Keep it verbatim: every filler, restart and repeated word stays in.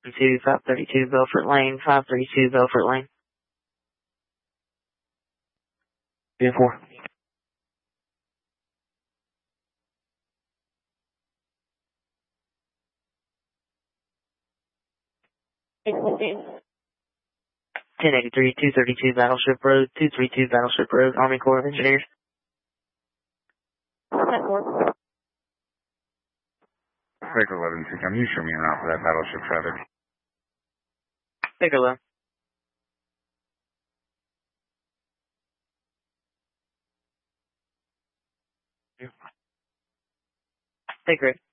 two, five thirty-two Belfort Lane, five thirty-two Belfort Lane. ten four. ten eighty-three, two thirty-two Battleship Road, two thirty-two Battleship Road, Army Corps of Engineers. Baker eleven, can you show me around for that battleship traffic? Baker eleven. Baker eight.